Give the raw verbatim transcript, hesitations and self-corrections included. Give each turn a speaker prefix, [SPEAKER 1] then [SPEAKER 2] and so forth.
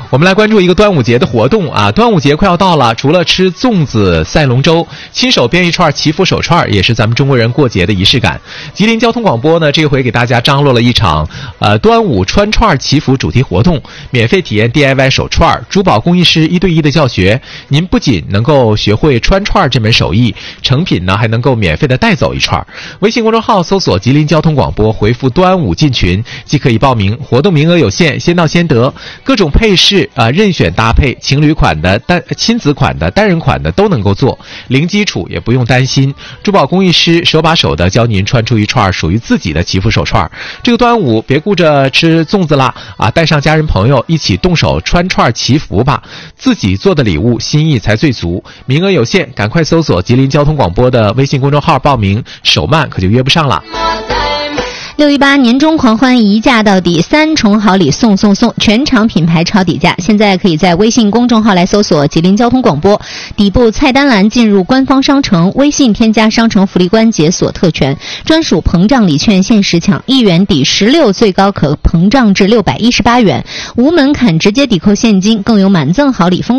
[SPEAKER 1] 我们来关注一个端午节的活动啊！端午节快要到了，除了吃粽子、赛龙舟，亲手编一串祈福手串，也是咱们中国人过节的仪式感。吉林交通广播呢，这回给大家张罗了一场呃端午穿串祈福主题活动，免费体验 D I Y 手串，珠宝工艺师一对一的教学。您不仅能够学会穿串这门手艺，成品呢还能够免费的带走一串。微信公众号搜索吉林交通广播，回复端午进群即可以报名，活动名额有限，先到先得。各种配饰啊、呃，任选搭配，情侣款的、单亲子款的、单人款的都能够做，零基础也不用担心。珠宝工艺师手把手的教您穿出一串属于自己的祈福手串。这个端午别顾着吃粽子啦啊，带上家人朋友一起动手穿串祈福吧，自己做的礼物心意才最足。名额有限，赶快搜索吉林交通广播的微信公众号报名，手慢可就约不上了。
[SPEAKER 2] 六一八年终狂欢，一价到底，三重好礼送送送，全场品牌超底价。现在可以在微信公众号来搜索吉林交通广播，底部菜单栏进入官方商城，微信添加商城福利关解锁特权，专属膨胀礼券限时抢，一元抵十六，最高可膨胀至六百一十八元，无门槛直接抵扣现金，更有满赠好礼封